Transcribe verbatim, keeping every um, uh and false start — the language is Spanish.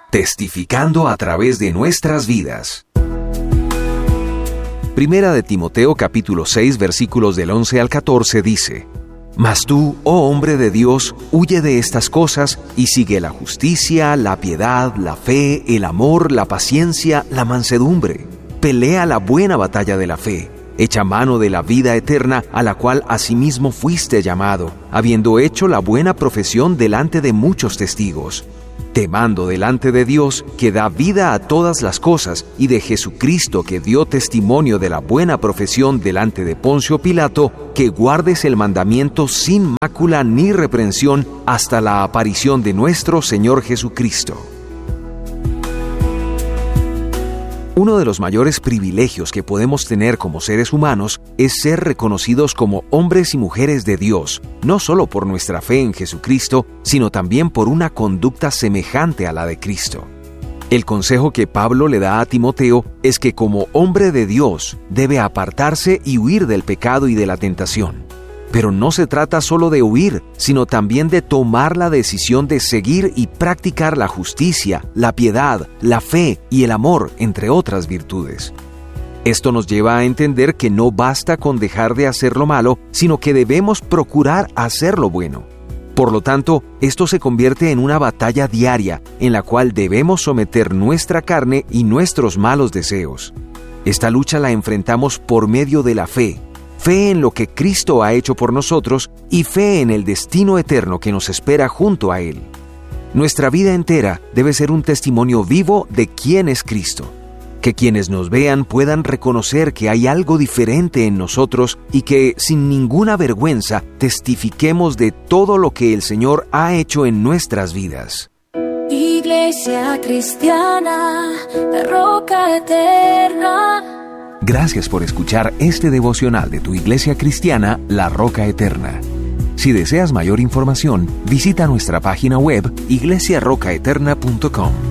testificando a través de nuestras vidas. Primera de Timoteo capítulo seis versículos del once al catorce dice: Mas tú, oh hombre de Dios, huye de estas cosas y sigue la justicia, la piedad, la fe, el amor, la paciencia, la mansedumbre. Pelea la buena batalla de la fe. Echa mano de la vida eterna a la cual asimismo fuiste llamado, habiendo hecho la buena profesión delante de muchos testigos. Te mando delante de Dios, que da vida a todas las cosas, y de Jesucristo, que dio testimonio de la buena profesión delante de Poncio Pilato, que guardes el mandamiento sin mácula ni reprensión hasta la aparición de nuestro Señor Jesucristo. Uno de los mayores privilegios que podemos tener como seres humanos es ser reconocidos como hombres y mujeres de Dios, no solo por nuestra fe en Jesucristo, sino también por una conducta semejante a la de Cristo. El consejo que Pablo le da a Timoteo es que como hombre de Dios debe apartarse y huir del pecado y de la tentación. Pero no se trata solo de huir, sino también de tomar la decisión de seguir y practicar la justicia, la piedad, la fe y el amor, entre otras virtudes. Esto nos lleva a entender que no basta con dejar de hacer lo malo, sino que debemos procurar hacer lo bueno. Por lo tanto, esto se convierte en una batalla diaria, en la cual debemos someter nuestra carne y nuestros malos deseos. Esta lucha la enfrentamos por medio de la fe. Fe en lo que Cristo ha hecho por nosotros y fe en el destino eterno que nos espera junto a Él. Nuestra vida entera debe ser un testimonio vivo de quién es Cristo. Que quienes nos vean puedan reconocer que hay algo diferente en nosotros y que, sin ninguna vergüenza, testifiquemos de todo lo que el Señor ha hecho en nuestras vidas. Iglesia Cristiana, la Roca Eterna. Gracias por escuchar este devocional de tu Iglesia Cristiana, La Roca Eterna. Si deseas mayor información, visita nuestra página web iglesia roca eterna punto com.